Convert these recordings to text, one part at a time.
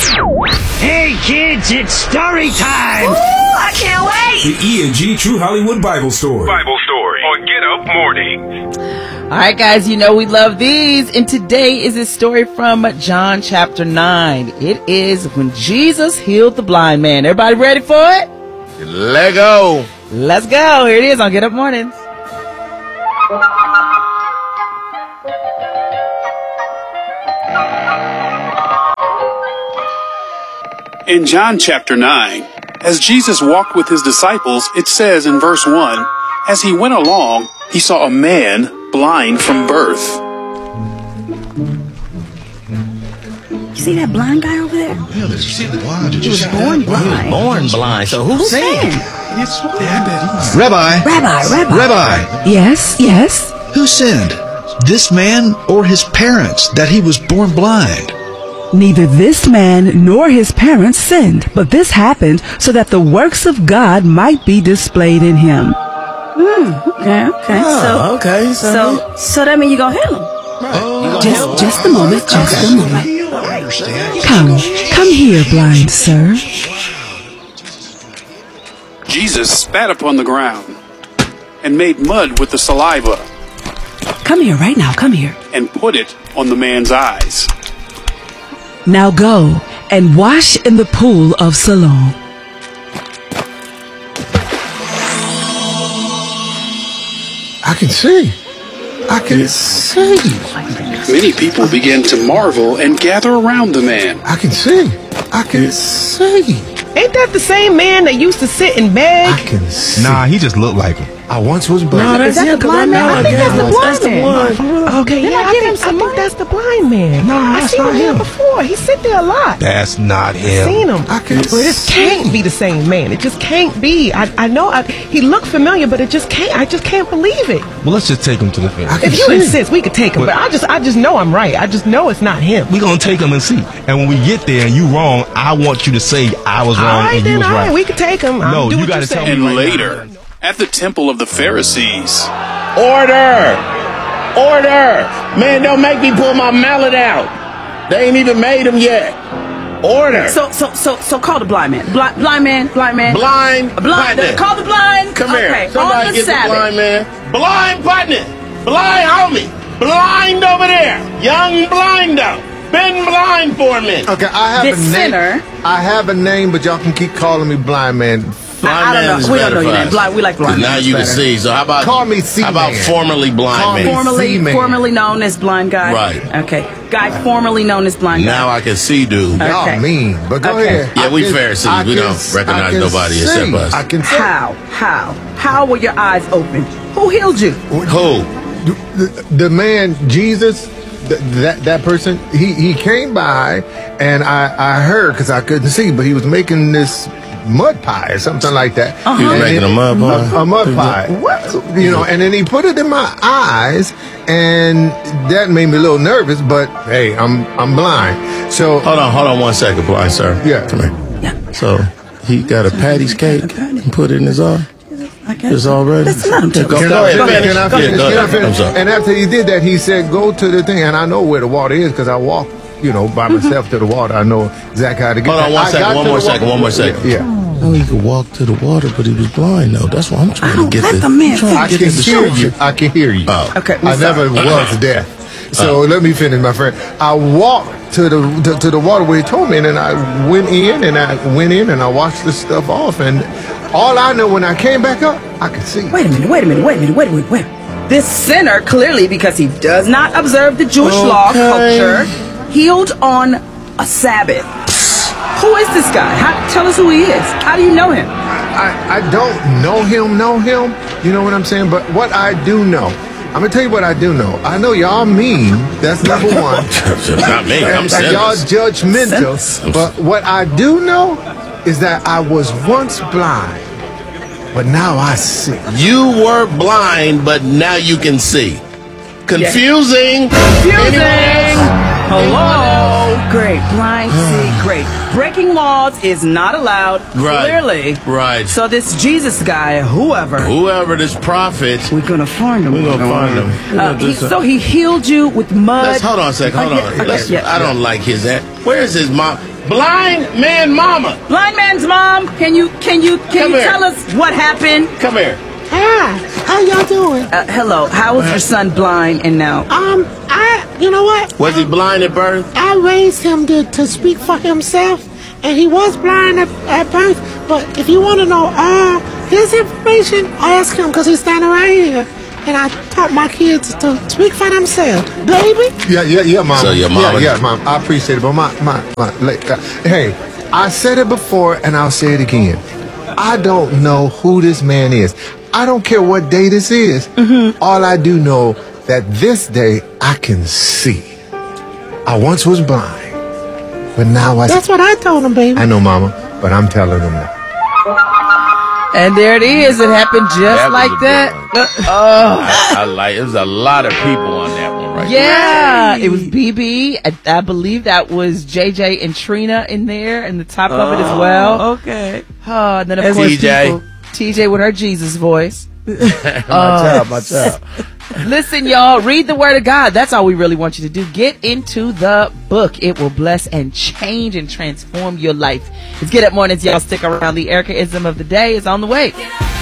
Hey kids, it's story time! Ooh, I can't wait! The E&G True Hollywood Bible Story. Bible Story on Get Up Morning. All right, guys, you know we love these. And today is a story from John chapter 9. It is when Jesus healed the blind man. Everybody ready for it? Let go. Let's go. Here it is on Get Up Mornings. In John chapter 9, as Jesus walked with his disciples, it says in verse 1, as he went along, he saw a man blind from birth. You see that blind guy over there? Yeah, did you see the blind? He was born blind. Born blind. So who's saying? Rabbi. Yes. Who sinned, this man or his parents, that he was born blind? Neither this man nor his parents sinned, but this happened so that the works of God might be displayed in him. Okay. Oh, okay. So that means you're gonna heal him. Right. Just a moment. I understand. Come here, blind sir. Jesus spat upon the ground and made mud with the saliva Come here right now, come here. and put it on the man's eyes. Now go and wash in the pool of Siloam. I can see. Many people began to marvel and gather around the man. I can see. Ain't that the same man that used to sit and beg? I can see. Nah, he just looked like him. I once was blind. Is that the blind man? I think that's the blind man. Okay, Then yeah, I I give him think some that's the blind man. Nah, I that's seen not him here him. before. He sit there a lot. That's not him. Seen him. I can But this can't be the same man. It just can't be. I know he looked familiar, but it just can't. I just can't believe it. Well, let's just take him to the fence. If you insist, we could take him. But I just know I'm right. I just know it's not him. We're going to take him and see. And when we get there and you wrong, I want you to say I was All wrong right, and you then. was All right, right. we could take him. No, Do you what got to say. tell me And right later, at the temple of the Pharisees, Order! Man, don't make me pull my mallet out. They ain't even made them yet. Order! So call the blind man. Blind man. Blind partner. Call the blind. Come okay, here. Somebody on the get Sabbath. the blind man. Blind partner. Blind homie. Blind over there. Young blindo. Been blind for a minute. Okay, I have This a name. sinner. I have a name, but y'all can keep calling me blind man. I don't know. We don't know your name. Blind. We like blind. Now you can see. So how about Call me C-Man. How about formerly blind Call me man? C-Man. Formerly known as blind guy. Right. Okay. Guy formerly known as blind guy. Now I can see, dude. Y'all Okay. mean, but go Okay. ahead. Yeah, I we can- Pharisees. I We can- don't recognize I can nobody see. except us. I can see. How were your eyes open? Who healed you? Who? The man Jesus, that person, he came by, and I heard, because I couldn't see, but he was making this mud pie or something like that. He was making a mud pie? A mud pie. What? You know, and then he put it in my eyes, and that made me a little nervous. But hey, I'm blind. So Hold on 1 second, blind sir. Yeah. Come here. Yeah. So he got a patty's cake and put it in his eye. It's already. Let's let him Yeah, talk. go Can ahead. I finish? Yeah, Can I go finish? ahead. I'm sorry. And after he did that, he said, "Go to the thing." And I know where the water is because I walk, by myself to the water. I know exactly how to get. Hold on there. one I second, got one to more the second, water. one more second. Yeah. Oh, he could walk to the water, but he was blind though. That's why I'm trying to get let this. the man I'm trying I to can get this to hear show you. I can hear you. Oh. Okay. I never was deaf. So let me finish, my friend. I walked to the water where he told me, and then I went in and I washed the stuff off, and all I know when I came back up, I could see. Wait a minute. This sinner, clearly because he does not observe the Jewish law culture, healed on a Sabbath. Who is this guy? Tell us who he is. How do you know him? I don't know him. You know what I'm saying? But what I do know, I'm going to tell you what I do know. I know y'all mean. That's number one. Not me. I'm And y'all sinless. judgmental. But what I do know is that I was once blind, but now I see. You were blind, but now you can see. Confusing. Confusing. Hello. Great. Blind see. Great. Breaking laws is not allowed. Right. Clearly. Right. So this Jesus guy, whoever this prophet, we're gonna find him. We're gonna find him. So he healed you with mud. Hold on a second. Hold on. Yeah. I don't like his that. Where is his mom? Blind man mama. Blind man's mom. Can you tell us what happened? Come here. Hi. How y'all doing? Hello. How was your son blind and now? You know what? Was he blind at birth? I raised him to speak for himself, and he was blind at birth. But if you want to know all his information, ask him because he's standing right here. And I taught my kids to speak for themselves, baby. Yeah, Mom. So your mama. Yeah, Mom. I appreciate it, but hey, I said it before, and I'll say it again. I don't know who this man is. I don't care what day this is. All I do know that this day I can see. I once was blind, but now I see. That's what I told him, baby. I know, Mama, but I'm telling him that. And there it is. It happened just like that. I like. There's a lot of people on that one, right? Yeah, it was BB. I believe that was JJ and Trina in there, in the top of it as well. Okay. And then of course TJ with her Jesus voice. my child. Listen, y'all, read the Word of God. That's all we really want you to do. Get into the book. It will bless and change and transform your life. Let's Get Up Mornings, y'all. Stick around. The Erica-ism of the day is on the way.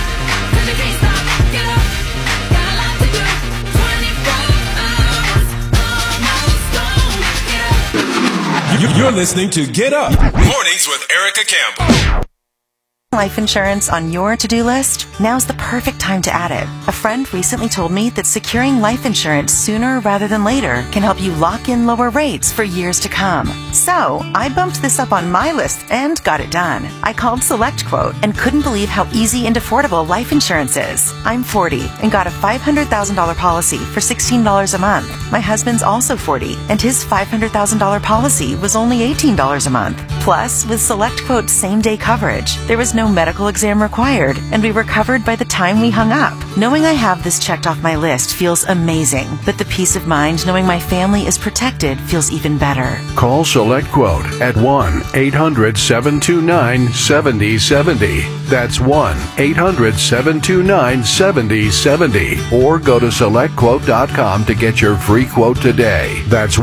You're listening to Get Up Mornings with Erica Campbell. Life insurance on your to-do list? Now's the perfect time to add it. A friend recently told me that securing life insurance sooner rather than later can help you lock in lower rates for years to come. So, I bumped this up on my list and got it done. I called SelectQuote and couldn't believe how easy and affordable life insurance is. I'm 40 and got a $500,000 policy for $16 a month. My husband's also 40 and his $500,000 policy was only $18 a month. Plus, with SelectQuote's same-day coverage, there was no medical exam required, and we were covered by the time we hung up. Knowing I have this checked off my list feels amazing, but the peace of mind knowing my family is protected feels even better. Call SelectQuote at 1-800-729-7070. That's 1-800-729-7070. Or go to SelectQuote.com to get your free quote today. That's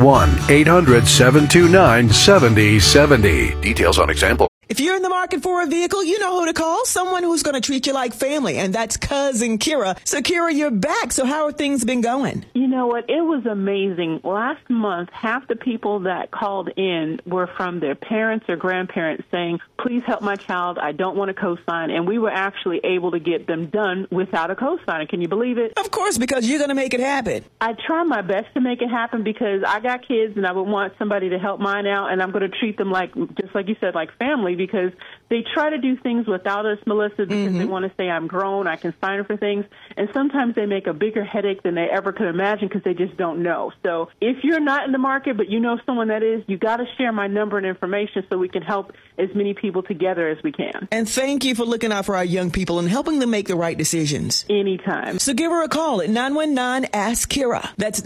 1-800-729-7070. Details on example. If you're in the market for a vehicle, you know who to call. Someone who's going to treat you like family, and that's Cousin Kira. So, Kira, you're back. So how have things been going? You know what? It was amazing. Last month, half the people that called in were from their parents or grandparents saying, please help my child. I don't want a cosign. And we were actually able to get them done without a cosign. Can you believe it? Of course, because you're going to make it happen. I try my best to make it happen because I got kids and I would want somebody to help mine out, and I'm going to treat them like, just like you said, like family, because they try to do things without us, Melissa, because they want to say I'm grown, I can sign for things, and sometimes they make a bigger headache than they ever could imagine because they just don't know. So if you're not in the market but you know someone that is, you got to share my number and information so we can help as many people together as we can. And thank you for looking out for our young people and helping them make the right decisions. Anytime. So give her a call at 919-ASK-KIRA. That's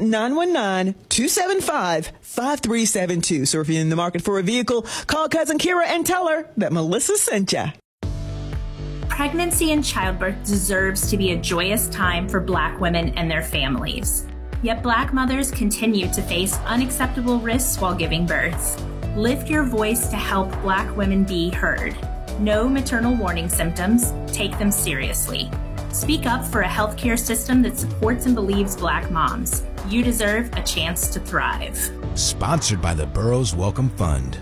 919-275-5372. So if you're in the market for a vehicle, call Cousin Kira and tell her that Melissa sent ya. Pregnancy and childbirth deserves to be a joyous time for Black women and their families. Yet Black mothers continue to face unacceptable risks while giving birth. Lift your voice to help Black women be heard. Know maternal warning symptoms. Take them seriously. Speak up for a healthcare system that supports and believes Black moms. You deserve a chance to thrive. Sponsored by the Burroughs Welcome Fund.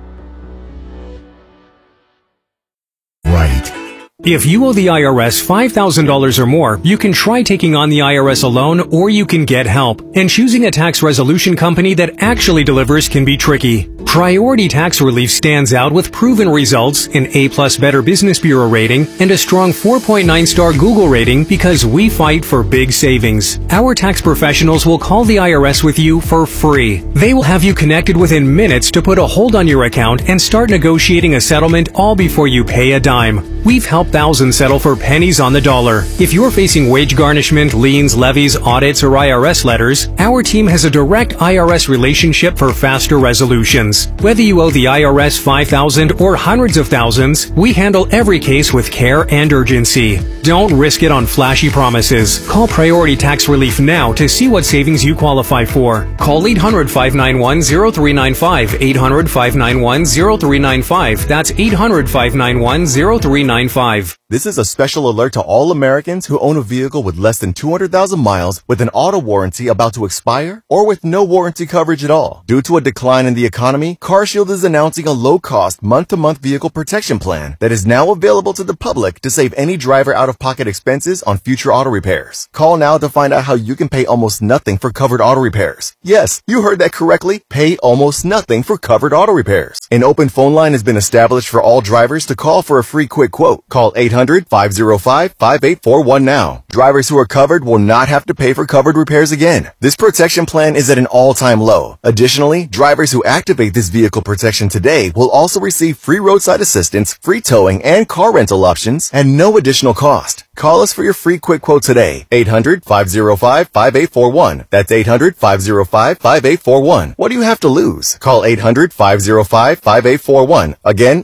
Right. If you owe the IRS $5,000 or more, you can try taking on the IRS alone, or you can get help. And choosing a tax resolution company that actually delivers can be tricky. Priority Tax Relief stands out with proven results, an A+ Better Business Bureau rating, and a strong 4.9-star Google rating because we fight for big savings. Our tax professionals will call the IRS with you for free. They will have you connected within minutes to put a hold on your account and start negotiating a settlement all before you pay a dime. We've helped thousands settle for pennies on the dollar. If you're facing wage garnishment, liens, levies, audits, or IRS letters, our team has a direct IRS relationship for faster resolutions. Whether you owe the IRS $5,000 or hundreds of thousands, we handle every case with care and urgency. Don't risk it on flashy promises. Call Priority Tax Relief now to see what savings you qualify for. Call 800-591-0395. 800-591-0395. That's 800-591-0395. This is a special alert to all Americans who own a vehicle with less than 200,000 miles with an auto warranty about to expire or with no warranty coverage at all. Due to a decline in the economy, CarShield is announcing a low-cost month-to-month vehicle protection plan that is now available to the public to save any driver out-of-pocket expenses on future auto repairs. Call now to find out how you can pay almost nothing for covered auto repairs. Yes, you heard that correctly. Pay almost nothing for covered auto repairs. An open phone line has been established for all drivers to call for a free quick quote. Call 800-505-5841 now. Drivers who are covered will not have to pay for covered repairs again. This protection plan is at an all-time low. Additionally, drivers who activate this vehicle protection today will also receive free roadside assistance, free towing, and car rental options at no additional cost. Call us for your free quick quote today. 800-505-5841. That's 800-505-5841. What do you have to lose? Call 800-505-5841. Again,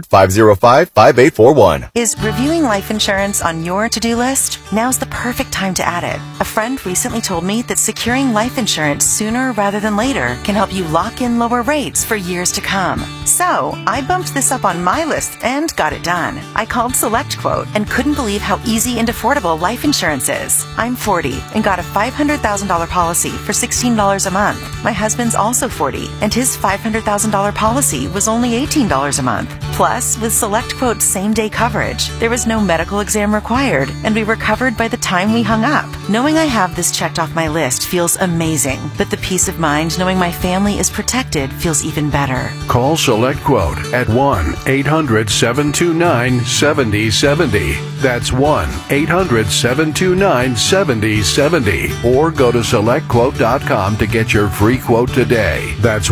800-505-5841. Is reviewing life insurance on your to-do list? Now's the perfect time to add it. A friend recently told me that securing life insurance sooner rather than later can help you lock in lower rates for years to come. So, I bumped this up on my list and got it done. I called SelectQuote and couldn't believe how easy and affordable life insurance is. I'm 40 and got a $500,000 policy for $16 a month. My husband's also 40 and his $500,000 policy was only $18 a month. Plus, with SelectQuote's same-day coverage, there was no medical exam required and we were covered by the time we hung up. Knowing I have this checked off my list feels amazing, but the peace of mind knowing my family is protected feels even better. Call SelectQuote at 1-800-729-7070. That's 1-800-729-7070. Or go to SelectQuote.com to get your free quote today. That's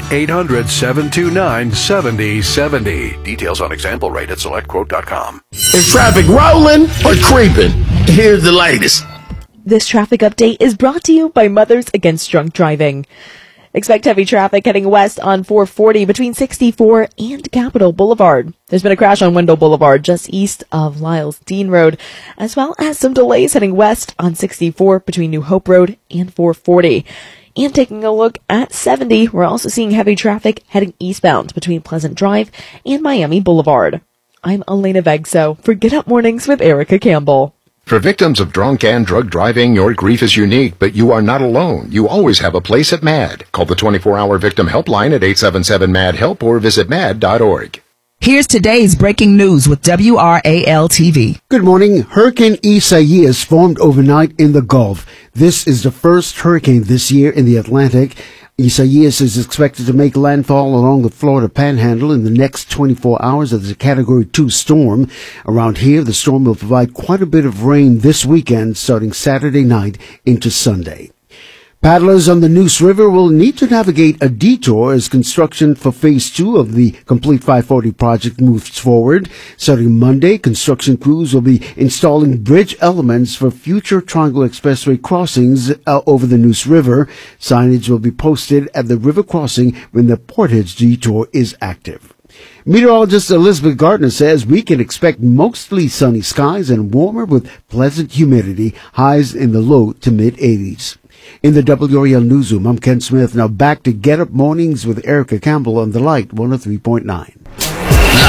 1-800-729-7070. Details on example rate at SelectQuote.com. Is traffic rolling or creeping? Here's the latest. This traffic update is brought to you by Mothers Against Drunk Driving. Expect heavy traffic heading west on 440 between 64 and Capitol Boulevard. There's been a crash on Wendell Boulevard just east of Lyles Dean Road, as well as some delays heading west on 64 between New Hope Road and 440. And taking a look at 70, we're also seeing heavy traffic heading eastbound between Pleasant Drive and Miami Boulevard. I'm Elena Vegso for Get Up Mornings with Erica Campbell. For victims of drunk and drug driving, your grief is unique, but you are not alone. You always have a place at MAD. Call the 24-hour victim helpline at 877-MAD-HELP or visit mad.org. Here's today's breaking news with WRAL-TV. Good morning. Hurricane Isaias formed overnight in the Gulf. This is the first hurricane this year in the Atlantic. Isaias is expected to make landfall along the Florida Panhandle in the next 24 hours as a Category 2 storm. Around here, the storm will provide quite a bit of rain this weekend, starting Saturday night into Sunday. Paddlers on the Neuse River will need to navigate a detour as construction for Phase 2 of the Complete 540 project moves forward. Starting Monday, construction crews will be installing bridge elements for future Triangle Expressway crossings over the Neuse River. Signage will be posted at the river crossing when the Portage detour is active. Meteorologist Elizabeth Gardner says we can expect mostly sunny skies and warmer with pleasant humidity, highs in the low to mid-80s. In the WRAL Newsroom, I'm Ken Smith. Now back to Get Up Mornings with Erica Campbell on The Light 103.9.